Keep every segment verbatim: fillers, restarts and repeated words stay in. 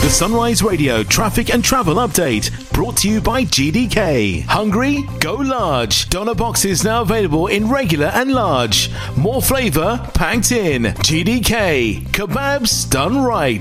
The Sunrise Radio traffic and travel update brought to you by G D K. Hungry? Go large. Doner boxes now available in regular and large. More flavour packed in. G D K. Kebabs done right.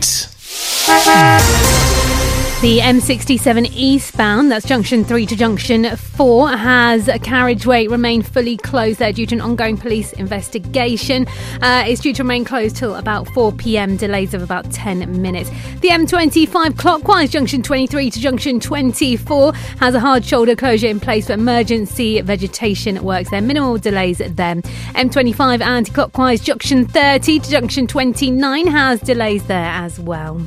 The M sixty-seven eastbound, that's junction three to junction four, has a carriageway remain fully closed there due to an ongoing police investigation. Uh, it's due to remain closed till about four p.m, delays of about ten minutes. The M twenty-five clockwise, junction twenty-three to junction twenty-four, has a hard shoulder closure in place for emergency vegetation works. There are minimal delays there. M twenty-five anti-clockwise, junction thirty to junction twenty-nine, has delays there as well.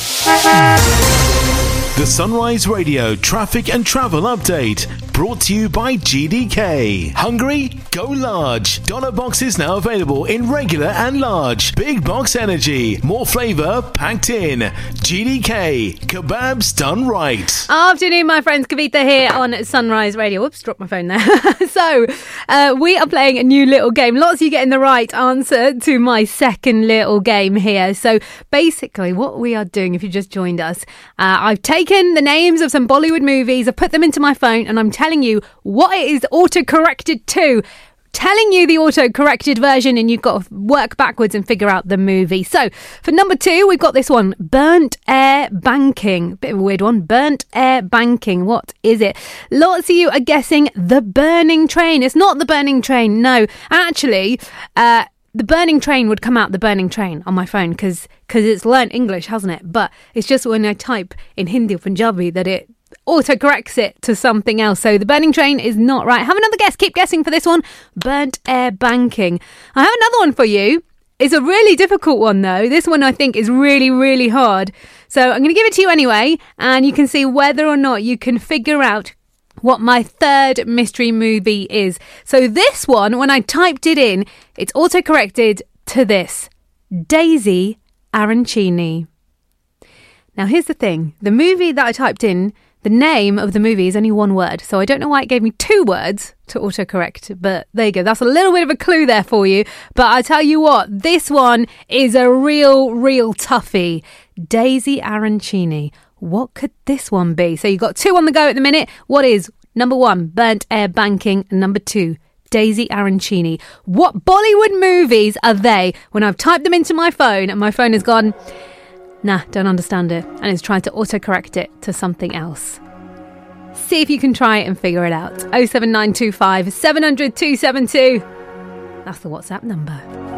The Sunrise Radio traffic and travel update brought to you by G D K. Hungry? Go large. Doner boxes now available in regular and large. Big box energy. More flavour packed in. G D K. Kebabs done right. Afternoon, my friends. Kavita here on Sunrise Radio. Whoops, dropped my phone there. so, uh, we are playing a new little game. Lots of you getting the right answer to my second little game here. So, basically, what we are doing, if you just joined us, uh, I've taken the names of some Bollywood movies, I've put them into my phone, and I'm telling you what it is auto-corrected to. Telling you the auto-corrected version, and you've got to work backwards and figure out the movie. So, for number two, we've got this one, Burnt Air Banking. Bit of a weird one. Burnt Air Banking. What is it? Lots of you are guessing The Burning Train. It's not The Burning Train, no. Actually, uh, The Burning Train would come out The Burning Train on my phone because because it's learnt English, hasn't it? But it's just when I type in Hindi or Punjabi that it auto-corrects it to something else. So The Burning Train is not right. Have another guess. Keep guessing for this one. Burnt Air Banking. I have another one for you. It's a really difficult one, though. This one I think is really, really hard. So I'm going to give it to you anyway, and you can see whether or not you can figure out what my third mystery movie is. So this one, when I typed it in, it's auto-corrected to this. Daisy Arancini. Now, here's the thing. The movie that I typed in, the name of the movie is only one word. So I don't know why it gave me two words to autocorrect. But there you go. That's a little bit of a clue there for you. But I tell you what, this one is a real, real toughie. Daisy Arancini. What could this one be? So you've got two on the go at the minute. What is number one, Burnt Air Banking, and number two, Daisy Arancini? What Bollywood movies are they? When I've typed them into my phone and my phone has gone, nah, don't understand it, and it's trying to autocorrect it to something else. See if you can try it and figure it out. oh seven nine two five, seven hundred, two seven two. That's the WhatsApp number.